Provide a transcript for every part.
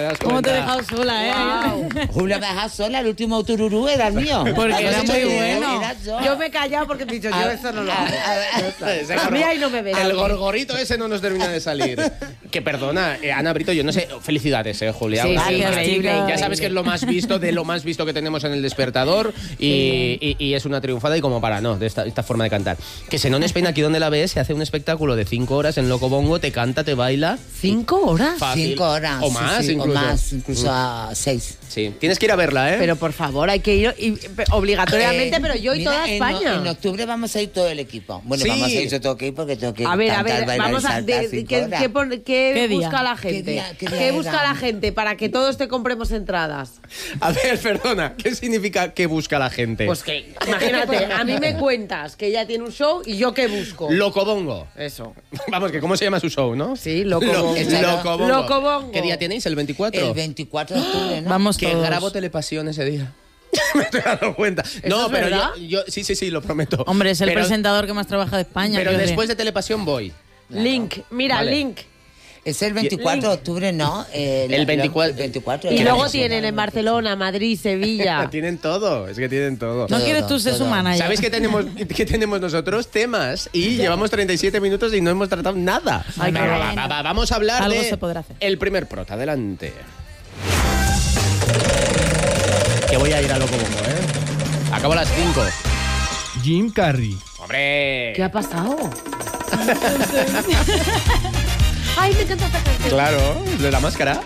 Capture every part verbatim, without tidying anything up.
das ¿Cómo cuenta? te he dejado sola, eh? Wow. Julio, me has dejado sola, el último tururú era el mío. Porque era muy bueno. Era yo. Yo me he callado porque he dicho, yo eso no lo hago. Ese A mí ahí no me ves. El gorgorito ese no nos termina de salir. Que perdona, eh, Ana Brito, yo no sé. Felicidades, eh, Julia. Sí, Porque sí, ya increíble, sabes increíble. que es lo más visto de lo más visto que tenemos en El Despertador y, y, y es una triunfada y como para no, de esta, esta forma de cantar. Que Senón Spain, aquí donde la ves, se hace un espectáculo de cinco horas en Loco Bongo, te canta, te baila. ¿Cinco horas? Fácil. Cinco horas. O sí, más, sí, incluso. O más, incluso a seis. Sí, tienes que ir a verla, ¿eh? Pero por favor, hay que ir y- obligatoriamente, Eh, pero yo y mira, toda en, España. En octubre vamos a ir todo el equipo. Bueno, Sí. vamos a ir, yo tengo que ir porque tengo que A ver, a cantar, ver, bailar y vamos a saltar de- cinco ¿qué, horas. qué pon- qué ¿Qué día? busca la gente? ¿Qué día- qué día ¿Qué era? busca la gente para que todos te compremos entradas? A ver, perdona, ¿qué significa que busca la gente? Pues que, imagínate, a mí me cuentas que ella tiene un show y yo qué busco. Loco Bongo. Eso. Vamos, que ¿cómo se llama su show, no? Sí, Loco Lo- Bongo. Loco Bongo. Loco Bongo. ¿Qué día tenéis? ¿El veinticuatro? El veinticuatro de octubre, ¿no? Vamos Que todos. grabo Telepasión ese día. Me estoy dando cuenta. No, es pero verdad? yo, yo- sí, sí, sí, lo prometo. Hombre, es el Pero- presentador que más trabaja de España. Pero quiero después decir. de Telepasión voy. Link, mira, Vale. Link. Es el veinticuatro de octubre, ¿no? Eh, El la- veinticuatro. el veinticuatro. Y la- luego la- tienen en Barcelona, Madrid, Sevilla. Tienen todo, es que tienen todo. ¿No Todo, quieres tú ser su todo. manager? ¿Sabéis que tenemos, que tenemos nosotros? Temas y llevamos treinta y siete minutos y no hemos tratado nada. Ay, Venga, qué va, bueno. va, va, vamos a hablar Algo de se podrá hacer. el primer prota. Adelante. Que voy a ir a Loco Bongo, ¿eh? Acabo a las cinco. Jim Carrey. ¡Hombre! ¿Qué ha pasado? Ay, me encanta esta canción. Claro, de la máscara.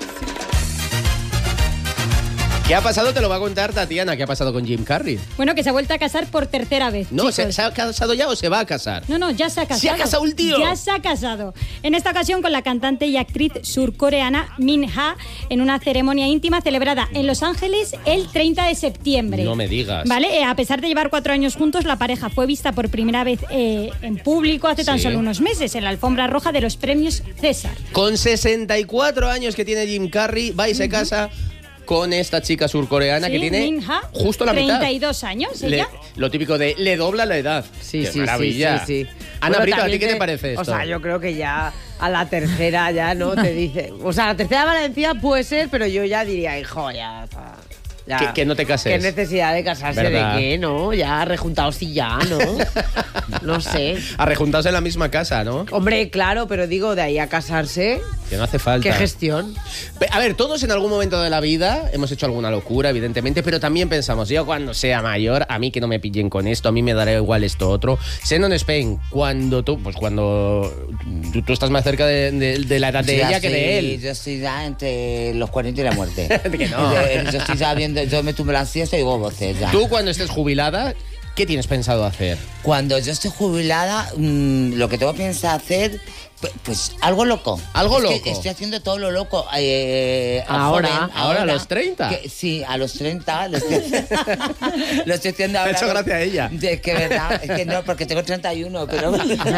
¿Qué ha pasado? Te lo va a contar Tatiana. ¿Qué ha pasado con Jim Carrey? Bueno, que se ha vuelto a casar por tercera vez. No, ¿se, chicos. ¿se ha casado ya o se va a casar? No, no, ya se ha casado. ¿Se ha casado el tío? Ya se ha casado. En esta ocasión con la cantante y actriz surcoreana Min Ha en una ceremonia íntima celebrada en Los Ángeles el treinta de septiembre. No me digas. Vale, eh, a pesar de llevar cuatro años juntos, la pareja fue vista por primera vez eh, en público hace tan Sí. solo unos meses en la alfombra roja de los premios César. Con sesenta y cuatro años que tiene Jim Carrey, va y se casa con esta chica surcoreana Sí, que tiene Min Ha, justo la mitad. treinta y dos años Le- ella. lo típico de le dobla la edad. Sí, Qué sí, maravilla. sí, sí, sí. Ana Bueno, Brito, ¿a ti también qué te parece esto? O sea, yo creo que ya a la tercera ya no te dice. O sea, a la tercera Valencia puede ser, pero yo ya diría, hijo, ya. o sea, ya. Que- que no te cases. ¿Qué necesidad de casarse? ¿Verdad? ¿De qué? No, ya rejuntados y ya, ¿no? No sé. A rejuntarse en la misma casa, ¿no? Hombre, claro, pero digo, de ahí a casarse, Que no hace falta. qué gestión. A ver, todos en algún momento de la vida hemos hecho alguna locura, evidentemente, pero también pensamos, yo cuando sea mayor, a mí que no me pillen con esto, a mí me dará igual esto otro. Senón Spain, cuando tú, pues cuando tú, tú estás más cerca de, de- de la edad de Ya ella que de estoy- él. Yo estoy ya entre los cuarenta y la muerte. Que no. Yo estoy ya viendo, yo me tumbo la siesta y digo voces ya. Tú cuando estés jubilada, ¿qué tienes pensado hacer? Cuando yo esté jubilada, mmm, lo que tengo pensado hacer, pues, pues algo loco. Algo Es que loco. estoy haciendo todo lo loco. Eh, a Ahora, joven, ahora, a los treinta. Que- sí, a los treinta. Lo estoy, lo estoy haciendo Me ha ahora. hecho gracia a ella. De que verdad, es que no, porque tengo treinta y uno, pero.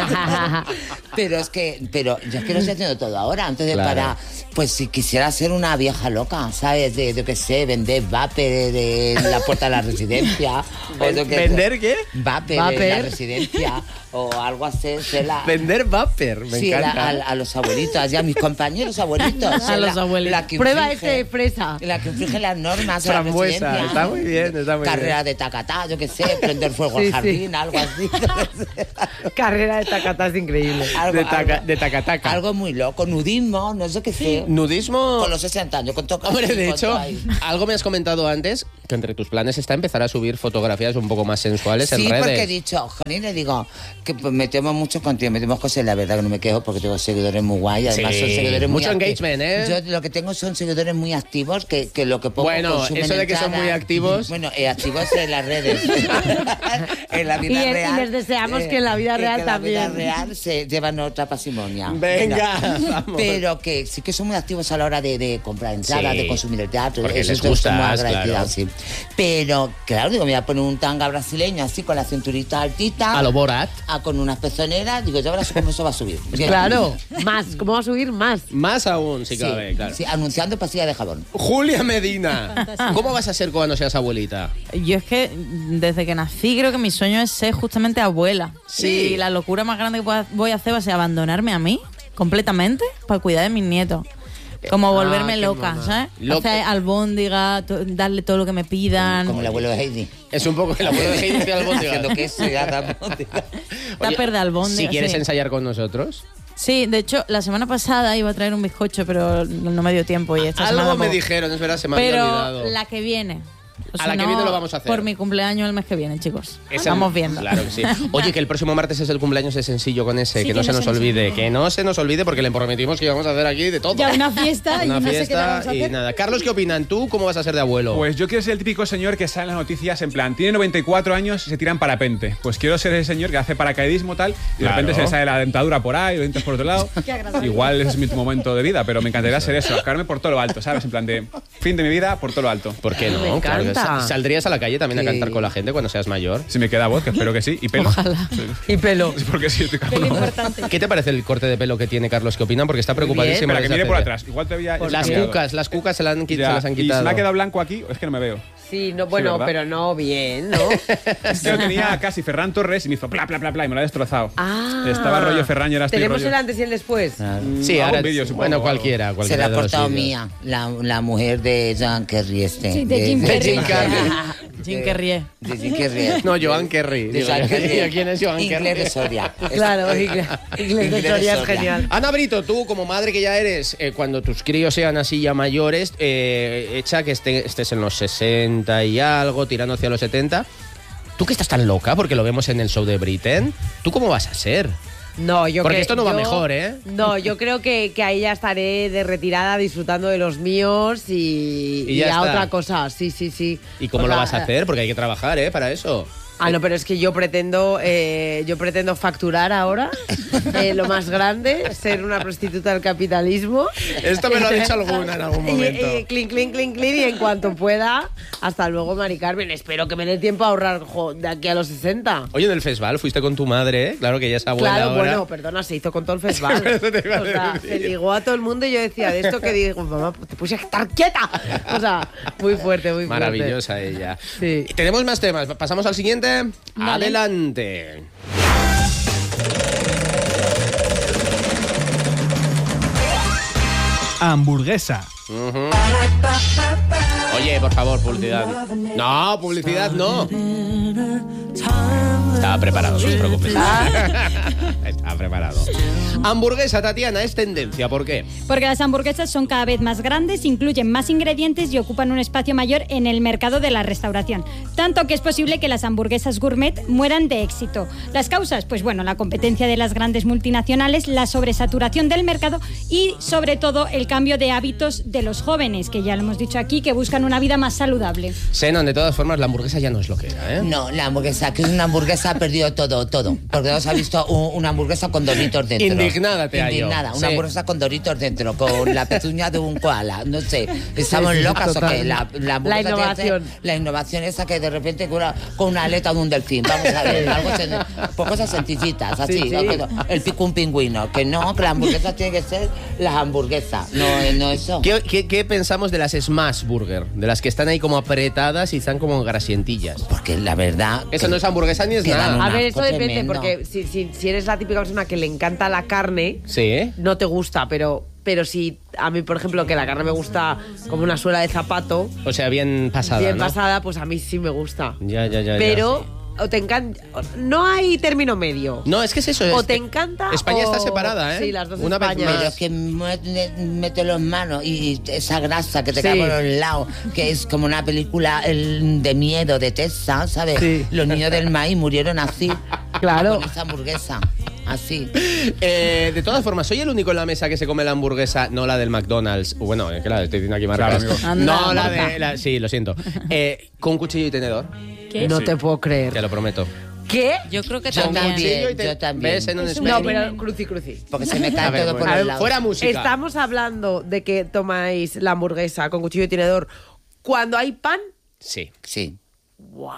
pero es que, pero yo es que lo estoy haciendo todo ahora. Entonces, Claro. para, pues si quisiera ser una vieja loca, ¿sabes? De, de qué sé, vender vape de, de la puerta de la residencia. o yo qué sé. ¿Vender qué? Vape de Vape. la residencia. O algo así. se la- Vender vapor, me Sí, la- encanta. a, a los abuelitos, ya a mis compañeros abuelitos. A los la- abuelitos. la que Prueba infringe- este de fresa. La que infringe las normas. de la Frambuesa, residencia. está muy bien, está muy Carrera bien. de tacatá, yo qué sé, prender fuego Sí, al sí. jardín, algo así. Carrera de tacata es increíble. algo, De taca- algo- de tacataca. Algo muy loco, nudismo, no sé qué sé. Nudismo. Con los sesenta años, con todo Hombre, de con hecho, todo ahí. algo me has comentado antes, que entre tus planes está empezar a subir fotografías un poco más sensuales Sí, en redes. porque he dicho, Jolín, le digo que pues, metemos mucho contenido, metemos cosas, la verdad que no me quejo porque tengo seguidores muy guay, además Sí, son seguidores muy mucho acti- engagement, ¿eh? Yo lo que tengo son seguidores muy activos que, que lo que pongo Bueno, consumen eso de que son entradas. muy activos. Bueno, eh, activos en las redes. en la vida Y- y real. les deseamos que en la vida eh, real que en la vida también. real se llevan otra pasimonia. Venga, Pero- vamos. Pero que sí que son muy activos a la hora de, de comprar entradas, Sí, de consumir el teatro. porque eso les estoy gustas, muy agradecida, claro. sí. Pero, claro, digo, me voy a poner un tanga brasileño así con la cinturita altita. A lo Borat. Ah, con unas pezoneras, digo, ya verás cómo eso va a subir. Claro, más. ¿Cómo va a subir más? Más aún, sí, Sí, cabe, claro. sí, anunciando pastilla de jabón. Julia Medina, ¿cómo vas a ser cuando seas abuelita? Yo es que desde que nací creo que mi sueño es ser justamente abuela. Sí. Y la locura más grande que pueda- voy a hacer va a ser abandonarme a mí completamente para cuidar de mis nietos. Como volverme Ah, qué loca, mona. ¿sabes? Loca. Hacer albóndiga, to- darle todo lo que me pidan. Como el abuelo de Heidi. Es un poco el abuelo de Heidi de albóndigas. Haciendo queso y haga albóndigas. Tupper de albóndigas, Si quieres sí. ensayar con nosotros. Sí, de hecho, la semana pasada iba a traer un bizcocho, pero no me dio tiempo. Y esta semana Algo me tampoco. dijeron, es verdad, se me había Pero olvidado. la que viene. O A si la que no, viene lo vamos a hacer. Por mi cumpleaños el mes que viene, chicos. Es el- Vamos viendo. Claro que sí. Oye, que el próximo martes es el cumpleaños de Sencillo con ese, Sí, que no que se no nos se nos olvide, olvide. que no se nos olvide porque le prometimos que íbamos a hacer aquí de todo. Ya una fiesta y Una no sé qué fiesta vamos a y hacer. nada. Carlos, ¿qué opinan? ¿Tú cómo vas a ser de abuelo? Pues yo quiero ser el típico señor que sale en las noticias en plan, tiene noventa y cuatro años y se tira en parapente. Pues quiero ser ese señor que hace paracaidismo tal y de Claro. repente se le sale la dentadura por ahí, los dientes por otro lado. Qué agradable. Igual ese es mi momento de vida, pero me encantaría ser eso, sacarme por todo lo alto, ¿sabes? En plan de fin de mi vida por todo lo alto. ¿Por qué no? Me Claro que encanta. sa- ¿Saldrías a la calle también a Sí. cantar con la gente cuando seas mayor? Si me queda voz, que espero que sí, y pelo. Ojalá. Y pelo. Porque sí, estoy Pelo cabrón. importante. ¿Qué te parece el corte de pelo que tiene Carlos? ¿Qué opinan? Porque está preocupadísimo. Espera, que desde mire hace por días. atrás. Igual todavía... he Las cambiado. cucas, las cucas se, la han, qui- Ya, se las han Y se quitado. me ha quedado blanco aquí, es que no me veo. Sí, no, bueno, ¿verdad? pero no, bien, ¿no? Es que lo tenía casi Ferran Torres y me hizo pla, pla, pla, pla y me lo ha destrozado. Ah. Estaba rollo Ferran y ahora estoy Tenemos rollo... el antes y el después. Sí, Hago ahora un vídeo, supongo, bueno, o algo. cualquiera, Se cualquiera la ha de los cortado vídeos. Mía, la, la mujer de Joan Kerry este. Sí, de Jim Carrey. Jim Carrey. Jim Carrey. De Jim Carrey. No, Joan Kerry. De Digo, Joan yo, Kerry. ¿quién es Joan Inglés Kerry? de Soria. Claro, inglés, inglés de Soria es genial. Ana Brito, tú como madre que ya eres, eh, cuando tus críos sean así ya mayores, eh, echa que esté- estés en los sesenta y algo, tirando hacia los setenta. ¿Tú que estás tan loca? Porque lo vemos en el show de Britain. ¿Tú cómo vas a ser? No, yo Porque cre- esto no va yo- mejor, ¿eh? No, yo creo que, que ahí ya estaré de retirada disfrutando de los míos y, Y ya y a está. otra cosa. Sí, sí, sí. ¿Y cómo O lo sea, vas a hacer? Porque hay que trabajar, ¿eh? Para eso. Ah, no, pero es que yo pretendo, eh, yo pretendo facturar ahora eh, lo más grande, ser una prostituta del capitalismo. Esto me lo ha dicho alguna en algún momento. Y, y clink, clink, clink, clink, y en cuanto pueda, hasta luego, Mari Carmen. Espero que me dé tiempo a ahorrar jo, de aquí a los sesenta. Oye, en el festival fuiste con tu madre, ¿eh? Claro que ella es abuela Claro, ahora. bueno, perdona, se hizo con todo el festival. Eso te iba a O sea, decir. se ligó a todo el mundo y yo decía, de esto que digo, mamá, te puse a estar quieta. O sea, muy fuerte, muy fuerte. Maravillosa ella. Sí. Tenemos más temas. Pasamos al siguiente. Adelante. Hamburguesa. Oye, por favor, publicidad. No, publicidad no. Estaba preparado, no os preocupéis. Estaba preparado. Hamburguesa, Tatiana, es tendencia. ¿Por qué? Porque las hamburguesas son cada vez más grandes, incluyen más ingredientes y ocupan un espacio mayor en el mercado de la restauración. Tanto que es posible que las hamburguesas gourmet mueran de éxito. ¿Las causas? Pues bueno, la competencia de las grandes multinacionales, la sobresaturación del mercado y sobre todo el cambio de hábitos de los jóvenes, que ya lo hemos dicho aquí, que buscan una vida más saludable. Senon, de todas formas, la hamburguesa ya no es lo que era, ¿eh? No, la hamburguesa, que es una hamburguesa, ha perdido todo, todo. Porque no se ha visto un- una hamburguesa con doritos dentro. Indignada te hallo. Indignada, una Sí. hamburguesa con doritos dentro, con la pezuña de un koala. No sé, ¿estamos Sí, sí, locas total. o qué? La, la, hamburguesa La tiene que ser- innovación. La innovación esa que de repente con una, con una aleta de un delfín. Vamos a ver, algo sen- por cosas sencillitas, así. Sí, sí. ¿no? Que- El pico un pingüino. Que no, que la hamburguesa tiene que ser la hamburguesa, no, no eso. ¿Qué, qué, qué pensamos de las Smash Burger? De las que están ahí como apretadas y están como grasientillas. Porque la verdad... Eso que- no es hamburguesa ni es que dan nada. un A ver, asco eso depende, tremendo. porque si, si, si eres la típica persona que le encanta la carne, Sí. no te gusta, pero, pero si a mí, por ejemplo, que la carne me gusta como una suela de zapato, O sea, bien pasada, bien ¿no? pasada, pues a mí sí me gusta. Ya, ya, ya. ya. Pero o te encanta, no hay término medio. No, es que es eso. O es te que encanta España o- está separada, ¿eh? Sí, las dos Una vez Españas. Pero más. es que mete, mete los manos y esa grasa que te Sí. cae por los lados, que es como una película el, de miedo, de Tessa, ¿sabes? Sí. Los niños del maíz murieron así. Claro. Con esa hamburguesa. Así. Eh, de todas formas, soy el único en la mesa que se come la hamburguesa, no la del McDonald's. Bueno, es que la estoy diciendo aquí Claro, marcas. amigo. Anda, no, la marca. de. La, sí, lo siento. Eh, con cuchillo y tenedor. ¿Qué? No Sí. te puedo Te creer. lo prometo. ¿Qué? Yo creo que Yo también. también. Cuchillo y te- yo también. ¿Ves? En un Es un espejo. No, pero cruci, cruci. Porque se me A cae ver, todo por bueno, los lados. fuera música. Estamos hablando de que tomáis la hamburguesa con cuchillo y tenedor cuando hay pan. Sí. Sí. ¡Wow!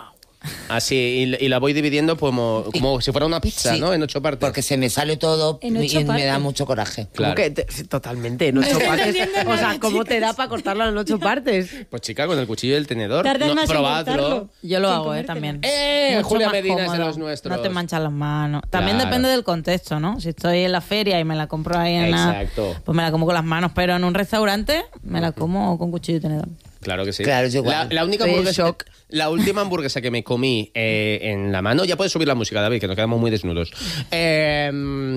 Así, y, y la voy dividiendo como, como si fuera una pizza, Sí, ¿no? En ocho partes. Porque se me sale todo En y ocho me da partes. mucho coraje. Claro. ¿Cómo que te- sí, totalmente, en ocho partes. O sea, ¿cómo te da para cortarlo en ocho partes? Pues chica, con el cuchillo y el tenedor. Tardas No, más en probadlo. cortarlo. Yo lo Sin hago, eh, comértelo. también. ¡Eh! Mucho Julia más Medina es de cómodo. los nuestros. No te manchan las manos. También Claro. depende del contexto, ¿no? Si estoy en la feria y me la compro ahí en la... Exacto. Pues me la como con las manos, pero en un restaurante me la como con cuchillo y tenedor. Claro que sí. Claro, yo la, igual. la única Estoy en hamburguesa, shock. la última hamburguesa que me comí eh, en la mano, ya puedes subir la música, David, que nos quedamos muy desnudos. Eh,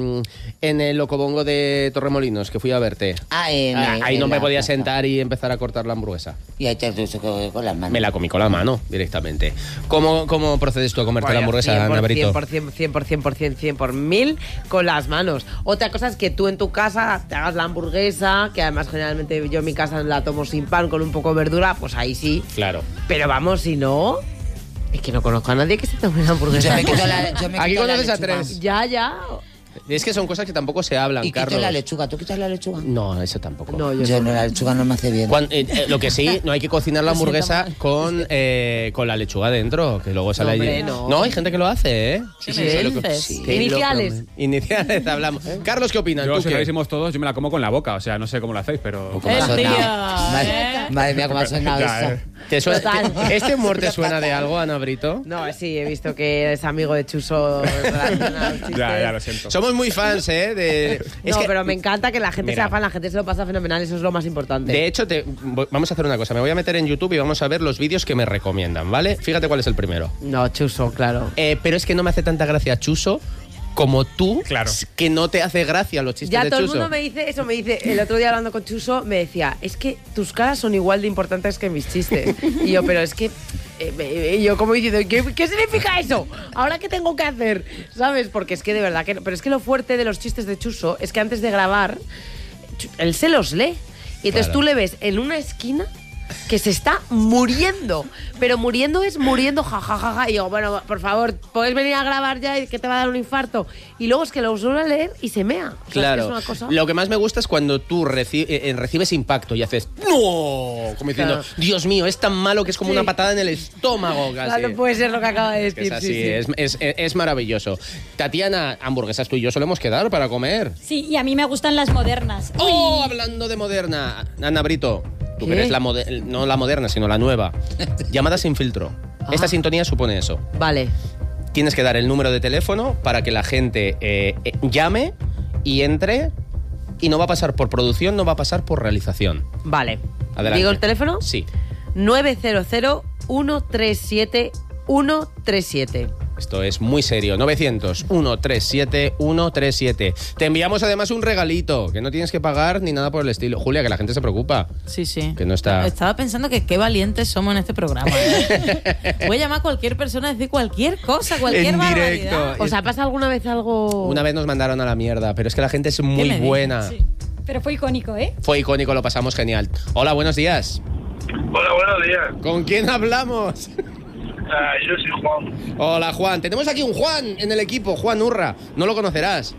en el Locobongo de Torremolinos, que fui a verte. Ah, en- Ah, ahí en no me la podía plaza. sentar y empezar a cortar la hamburguesa. Y ahí te has con, con las manos. Me la comí con la mano directamente. ¿Cómo, cómo procedes tú a comerte la hamburguesa, Ana Brito? cien por ciento, cien por ciento, cien por ciento, cien por mil con las manos. Otra cosa es que tú en tu casa te hagas la hamburguesa, que además generalmente yo en mi casa la tomo sin pan, con un poco de verdura, pues ahí sí. Claro. Pero vamos, si no... Es que no conozco a nadie que se tome una hamburguesa. Yo me quito la, yo me Aquí quito la conoces a lechuga. tres. Ya, ya. Es que son cosas que tampoco se hablan, Y quito Carlos. la lechuga. ¿Tú quitas la lechuga? No, eso tampoco. No, yo, Yo no. no, la lechuga no me hace bien. Cuan- eh, eh, lo que sí, no hay que cocinar la Lo siento hamburguesa mal. con, eh, con la lechuga dentro, que luego sale No, hombre, allí. no. hay gente que lo hace, ¿eh? ¿Qué sí, me sí, lo- dices? sí. ¿Qué Iniciales. Iniciales hablamos. Carlos, ¿qué opinas? Yo, ¿Tú si qué? lo hicimos todos, yo me la como con la boca. O sea, no sé cómo lo hacéis, pero... ¿Cómo ha El sonado? tío, Madre, ¿eh? madre mía, cómo ha sonado Ya, eso. eh. ¿Te suena- Total. te- ¿Este humor te suena de algo, Ana Brito? No, sí, he visto que eres amigo de Chuso. relacionado, chistes. Ya, ya, lo siento. Somos muy fans, ¿eh? De, es No, que- pero me encanta que la gente Mira. sea fan, la gente se lo pasa fenomenal, eso es lo más importante. De hecho, te- voy- vamos a hacer una cosa. Me voy a meter en YouTube y vamos a ver los vídeos que me recomiendan, ¿vale? Fíjate cuál es el primero. No, Chuso, claro. Eh, pero es que no me hace tanta gracia Chuso como tú, Claro. que no te hace gracia los chistes Ya de todo el Chuso. mundo me dice eso, me dice, el otro día hablando con Chuso, me decía, es que tus caras son igual de importantes que mis chistes. Y yo, pero es que, eh, me- y yo como diciendo, ¿qué, qué significa eso? ¿Ahora qué tengo que hacer? ¿Sabes? Porque es que de verdad que no. Pero es que lo fuerte de los chistes de Chuso es que antes de grabar, Chu- él se los lee. Y entonces Claro. tú le ves en una esquina que se está muriendo. Pero muriendo es muriendo, jajajaja. Ja, ja. Y digo, bueno, por favor, ¿puedes venir a grabar ya y que te va a dar un infarto? Y luego es que lo suelo leer y se mea. O sea, es que Claro. es una cosa... Lo que más me gusta es cuando tú reci- eh, recibes impacto y haces ¡no! Como diciendo, Claro. Dios mío, es tan malo que es como Sí. una patada en el estómago casi. Claro, puede ser lo que acaba de Es que decir. es así, sí, sí. Es, es- es- es maravilloso. Tatiana, hamburguesas tú y yo solemos quedar para comer. Sí, y a mí me gustan las modernas. ¡Oh! Hablando de moderna. Ana Brito, tú que ¿Qué? eres la mode- no la moderna, sino la nueva. Llamada sin filtro. Ah. Esta sintonía supone eso. Vale. Tienes que dar el número de teléfono para que la gente eh, eh, llame y entre y no va a pasar por producción, no va a pasar por realización. Vale. Adelante. ¿Digo el teléfono? Sí. nueve cero cero, uno tres siete, uno tres siete. Esto es muy serio. novecientos, ciento treinta y siete, ciento treinta y siete. Te enviamos además un regalito, que no tienes que pagar ni nada por el estilo. Julia, que la gente se preocupa. Sí, sí. Que no está- Estaba pensando que qué valientes somos en este programa. ¿eh? Voy a llamar a cualquier persona a decir cualquier cosa, cualquier En barbaridad. directo. ¿Os ha pasado alguna vez algo...? Una vez nos mandaron a la mierda, pero es que la gente es ¿Qué muy me dices? buena. Sí. Pero fue icónico, ¿eh? Fue icónico, lo pasamos genial. Hola, buenos días. Hola, buenos días. ¿Con quién hablamos? Ah, yo soy Juan. Hola, Juan. Tenemos aquí un Juan en el equipo, Juan Urra. ¿No lo conocerás?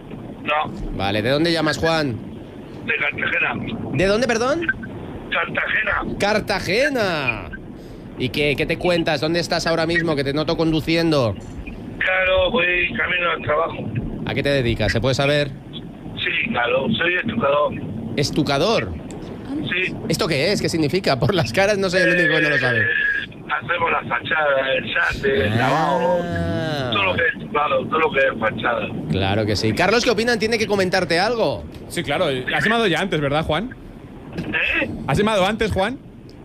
No, Vale, ¿de dónde llamas, Juan? de Cartagena. ¿De dónde, perdón? Cartagena. Cartagena. ¿Y qué, qué te cuentas? ¿Dónde estás ahora mismo? Que te noto conduciendo. Claro, voy camino al trabajo. ¿A qué te dedicas? ¿Se puede saber? Sí, claro, soy estucador. Estucador. Sí. ¿Esto qué es? ¿Qué significa? Por las caras no soy el único que no lo sabe. Eh, hacemos la fachada, el chate, el lavado, Ah. todo lo que es estucado, todo lo que es fachada. Claro que sí. Carlos, ¿qué opinan? Tiene que comentarte algo. Sí, claro. Has llamado ya antes, ¿verdad, Juan? ¿Eh? ¿Has llamado antes, Juan?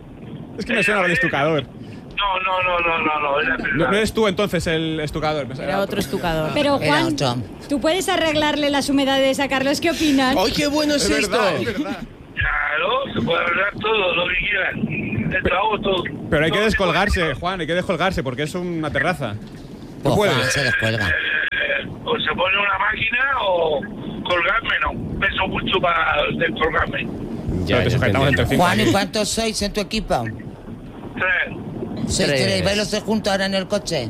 Es que me suena el estucador. No, no, no, no, no, no, era No, no eres tú entonces el estucador. Era otro estucador. Pero Era Juan, otro. tú puedes arreglarle las humedades a Carlos. ¿Qué opinan? ¡Ay, qué bueno es, Es esto! verdad, es verdad. Claro, se puede hablar todo, lo que quieran. Esto hago todo. Pero hay que Todo descolgarse, Juan, hay que descolgarse porque es una terraza. Pues No Juan puedes. se descuelga. Eh, o se pone una máquina o colgarme, no. Peso mucho para descolgarme. Ya, Pero te ya sujetamos entendí. entre cinco. Juan, ¿y cuántos sois en tu equipo? Tres. ¿Sois Tres. tres? ¿Vais los tres juntos ahora en el coche?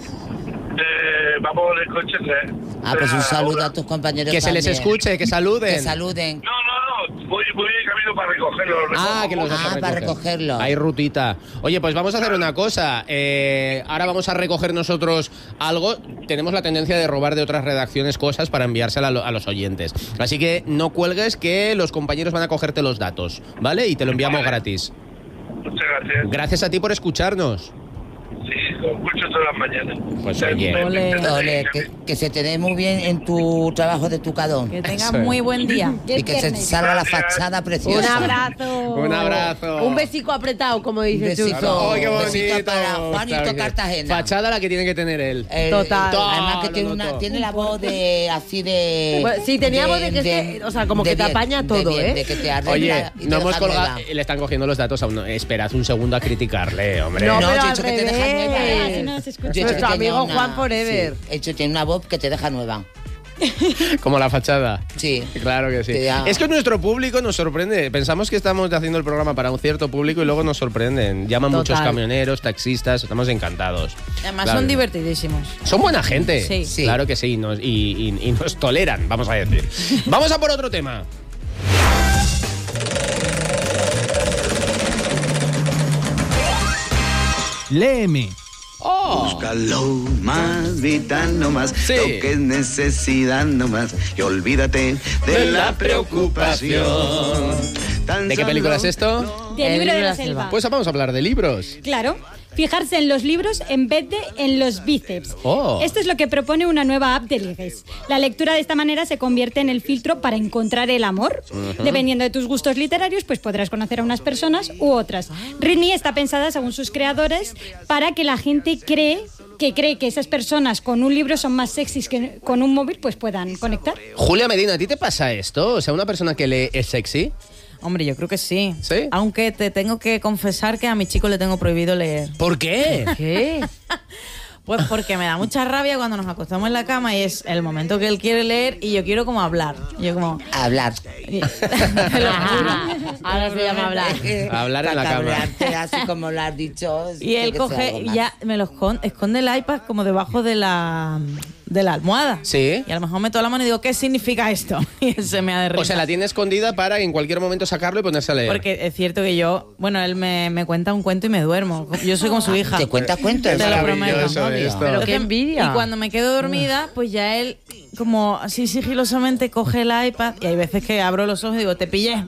Eh, vamos en el coche tres. Ah, pues un Tres saludo ahora. a tus compañeros Que se les también. escuche, que saluden. Que saluden. No, no, no. voy, voy de camino para recogerlo. Ah, que los vas a Ah, recoger. para recogerlo. Hay rutita. Oye, pues vamos a hacer una cosa. Eh, ahora vamos a recoger nosotros algo. Tenemos la tendencia de robar de otras redacciones cosas para enviársela a, lo- a los oyentes. Así que no cuelgues, que los compañeros van a cogerte los datos, ¿vale? Y te lo enviamos gratis. Muchas gracias. Gracias a ti por escucharnos. Sí, lo escucho todas las mañanas. Pues, oye. Ole. Ole, que, que se te dé muy bien en tu trabajo de tucadón. Que tengas Eso es. muy buen día. Y que se te salga la fachada preciosa. Un abrazo. Un abrazo. Un besico apretado, como Un dice besito. Chuso. ¡Ay, qué Un bonito! besito para Juanito Claro que- Cartagena. Fachada la que tiene que tener él. Eh, Total. eh, Además que Lo tiene, noto. una, tiene la voz de así de... Bueno, sí, teníamos de que se- o sea, como que te bien, apaña de todo, bien, ¿eh? De que te arregla Oye, y te no hemos deja colgado. nueva. Le están cogiendo los datos a uno. Esperad un segundo a criticarle, hombre. No, No, pero yo he al dicho que te deja revés. nueva. Así no se escucha. Yo he dicho Nuestro que tenía amigo Juan Forever. Sí, he dicho, tiene una voz que te deja nueva. Como la fachada. Sí. Claro que sí. Te da- Es que nuestro público nos sorprende. Pensamos que estamos haciendo el programa para un cierto público y luego nos sorprenden. Llaman Total. muchos camioneros, taxistas, estamos encantados. Además Claro. son divertidísimos. Son buena gente. Sí. Sí. Claro que sí. Nos- y, y- y nos toleran, vamos a decir. Vamos a por otro tema. Léeme. Oh. Búscalo más, vital nomás, Sí. lo que es necesidad nomás, y olvídate de, la preocupación. Tan ¿De qué película es solo- esto? Del El libro de libro la de la selva. Pues vamos a hablar de libros. Claro. Fijarse en los libros en vez de en los bíceps. Oh. Esto es lo que propone una nueva app de ligues. La lectura de esta manera se convierte en el filtro para encontrar el amor. Dependiendo de tus gustos literarios, pues podrás conocer a unas personas u otras. Ritney está pensada, según sus creadores, para que la gente cree que cree que esas personas con un libro son más sexys que con un móvil, pues puedan conectar. Julia Medina, ¿a ti te pasa esto? O sea, una persona que lee es sexy. Hombre, yo creo que sí. ¿Sí? Aunque te tengo que confesar que a mi chico le tengo prohibido leer. ¿Por qué? ¿Qué? Pues porque me da mucha rabia cuando nos acostamos en la cama y es el momento que él quiere leer y yo quiero como hablar. Yo como... Hablar. Te lo juro. Ahora se llama hablar. Hablar en la Para cama. cabrearte, así como lo has dicho. Y él tiene que ser coge algo y más. ya me lo esconde, esconde el iPad como debajo de la, de la almohada. Sí. Y a lo mejor meto la mano y digo, ¿qué significa esto? Y él se me ha de risa. O sea, la tiene escondida para en cualquier momento sacarlo y ponerse a leer. Porque es cierto que yo, bueno, él me, me cuenta un cuento y me duermo. Yo soy como su hija. ¿Te cuenta cuentos? Te lo prometo. Maravilloso esto. Pero qué envidia. Y cuando me quedo dormida, pues ya él, como así sigilosamente, coge el iPad y hay veces que abro los ojos y digo, te pillé.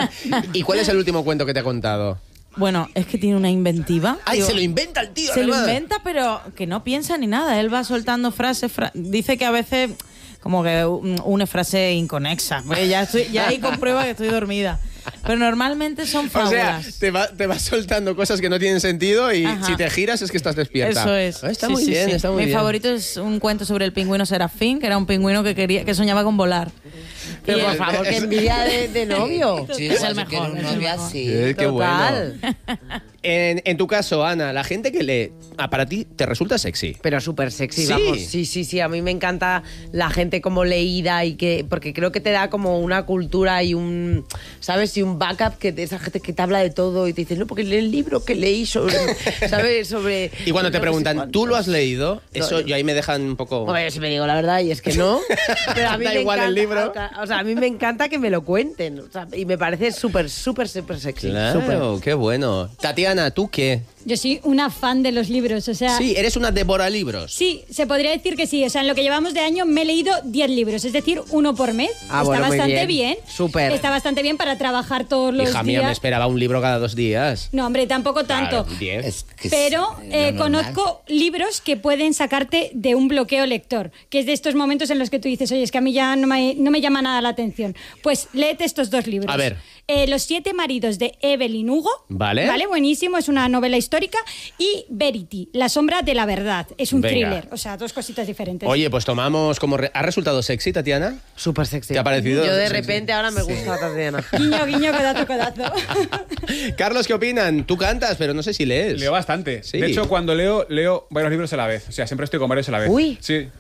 ¿Y cuál es el último cuento que te ha contado? Bueno, es que tiene una inventiva. ¡Ay, Digo, se lo inventa el tío! Se lo además! inventa, pero que no piensa ni nada. Él va soltando frases. fra- Dice que a veces como que un- une frase inconexa. Pues ya, estoy, ya ahí comprueba que estoy dormida. Pero normalmente son O sea, fábulas. te va, te vas soltando cosas que no tienen sentido y Ajá. si te giras es que estás despierta. Eso es. Ah, Está Sí, muy sí, bien, sí. está muy Mi bien. favorito es un cuento sobre el pingüino Serafín, que era un pingüino que quería, que soñaba con volar. Pero Y por él- favor, qué envidia de, de novio. Sí, Es el yo quiero mejor, un es el novio mejor. así. Eh, qué Total. bueno. En, en tu caso, Ana, la gente que lee, ah, para ti, ¿te resulta sexy? Pero súper sexy, Sí. vamos. Sí, sí, sí. A mí me encanta la gente como leída y que. Porque creo que te da como una cultura y un. ¿Sabes? Y un backup que de esa gente que te habla de todo y te dice, no, porque lee el libro que leí sobre. ¿Sabes? Sobre. Y cuando te no sé preguntan, cuántos". ¿tú lo has leído? Eso No, yo ahí me dejan un poco... Hombre, si me digo la verdad, y es que no. Pero a mí Da me igual el encanta, libro. O sea, a mí me encanta que me lo cuenten. O sea, y me parece súper, súper, súper sexy. Claro, Súper. qué bueno. Tatiana, ¿tú qué? Yo soy una fan de los libros, o sea... Sí, eres una devora libros. Sí, se podría decir que sí. O sea, en lo que llevamos de año me he leído diez libros, es decir, uno por mes. Ah, Está bueno, muy bastante bien. bien. Súper. Está bastante bien para trabajar todos los Hija mía, días. me esperaba un libro cada dos días. No, hombre, tampoco tanto. Claro, diez. Es que es Pero lo eh, normal. conozco libros que pueden sacarte de un bloqueo lector, que es de estos momentos en los que tú dices, oye, es que a mí ya no me, no me llama nada la atención. Pues léete estos dos libros. A ver. Eh, Los siete maridos de Evelyn Hugo. Vale. Vale, buenísimo, es una novela histórica. Y Verity, La sombra de la verdad. Es un Venga. thriller, o sea, dos cositas diferentes. Oye, pues tomamos como... re- ¿Ha resultado sexy, Tatiana? Súper sexy. ¿Te ha parecido Yo de sexy? repente ahora me gusta Tatiana. Guiño, guiño, codazo, codazo. Carlos, ¿qué opinan? Tú cantas, pero no sé si lees. Leo bastante. Sí. De hecho, cuando leo, leo varios libros a la vez. O sea, siempre estoy con varios a la vez. Uy. Sí.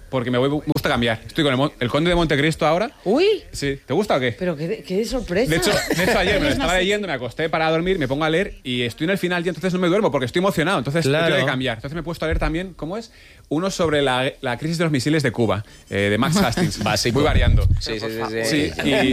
porque me, voy, me gusta cambiar. Estoy con el, Mon- el Conde de Montecristo ahora. Uy, Sí, ¿te gusta o qué? pero qué, qué sorpresa. De hecho, de hecho, ayer me lo estaba leyendo, me acosté para dormir, me pongo a leer y estoy en el final y entonces no me duermo porque estoy emocionado. Entonces Claro. tengo que cambiar. Entonces me he puesto a leer también, ¿cómo es? Uno sobre la, la crisis de los misiles de Cuba, eh, de Max Hastings. Básico. Voy variando. Sí, sí, sí, sí. Sí, y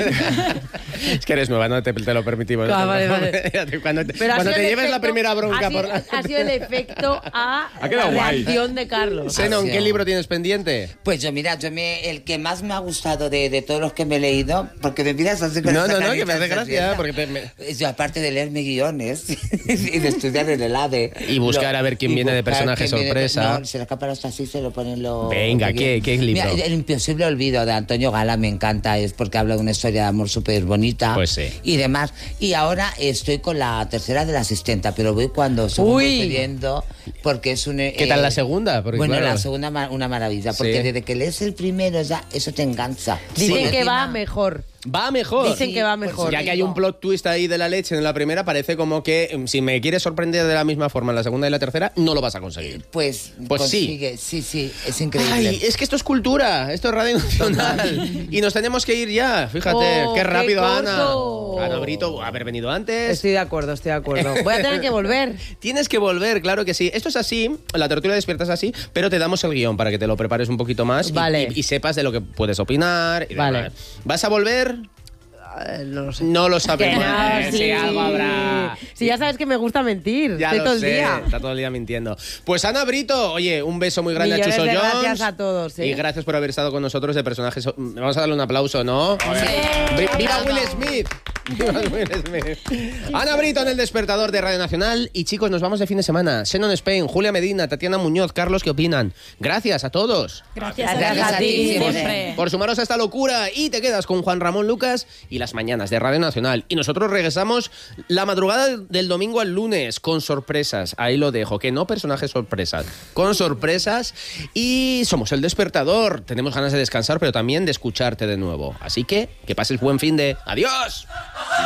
Es que eres nueva, no te, te lo permitimos. Ah, vale, vale. Cuando te, Pero ha cuando sido te el lleves la efecto- primera bronca ha sido, por... ha sido el efecto a Ha quedado la guay. reacción de Carlos. Senon, ¿qué Así. libro tienes pendiente? Pues yo, mira, yo me, el que más me ha gustado de, de todos los que me he leído, porque me miras así con No, esa no, no, que carita me hace gracia, sonriendo. porque te- me- Yo, aparte de leerme guiones y de estudiar en el ADE. Y buscar a ver quién y viene de buscar personaje quién viene de- sorpresa. no, se le escapa los así, se lo ponen los... Venga, los ¿qué- guiones. qué libro? Mira, El imposible olvido de Antonio Gala me encanta, es porque habla de una historia de amor súper bonita. Pues sí. Y demás. Y ahora estoy con la tercera de la asistenta, pero voy cuando se Uy. voy pidiendo, porque es un... ¿Qué tal la segunda? Porque, bueno, claro, la segunda ma- una maravilla, porque Sí. desde que lees el primero ya eso te engancha. Dicen Porque que va encima- mejor. Va mejor. Dicen que va mejor. Ya que hay un plot twist ahí de la leche en la primera, parece como que mm, si me quieres sorprender de la misma forma en la segunda y la tercera, no lo vas a conseguir. Pues, Pues sí. consigue, sí, sí, es increíble. Ay, es que esto es cultura, esto es Radio Nacional. Y nos tenemos que ir ya, fíjate, Oh, qué qué rápido, Ana. corto. Ana Brito, haber venido antes. Estoy de acuerdo, estoy de acuerdo. Voy a tener que volver. Tienes que volver, claro que sí. Esto es así, la tertulia despierta es así, pero te damos el guión para que te lo prepares un poquito más y- Vale. y, y sepas de lo que puedes opinar. y Vale. demás. ¿Vas a volver? Eh, no lo sé. No lo Que sabemos. no, Eh, sí. sí, algo habrá. Sí, ya sabes que me gusta mentir. Ya Estoy lo todo el sé, día. está todo el día mintiendo. Pues Ana Brito, oye, un beso muy grande Millones a Chuso de Jones. gracias a todos, ¿eh? Y gracias por haber estado con nosotros de personajes. Vamos a darle un aplauso, ¿no? Vi- ¡Viva Will Smith! ¡Viva Will Smith! Ana Brito en el despertador de Radio Nacional. Y chicos, nos vamos de fin de semana. Xenon Spain, Julia Medina, Tatiana Muñoz, Carlos, ¿qué opinan? Gracias a todos. Gracias, Gracias a ti, siempre. siempre. Por sumaros a esta locura y te quedas con Juan Ramón Lucas y las mañanas de Radio Nacional. Y nosotros regresamos la madrugada del domingo al lunes con sorpresas. Ahí lo dejo, que no personajes sorpresas, con sorpresas. Y somos el despertador. Tenemos ganas de descansar, pero también de escucharte de nuevo. Así que que pases buen fin de... ¡Adiós!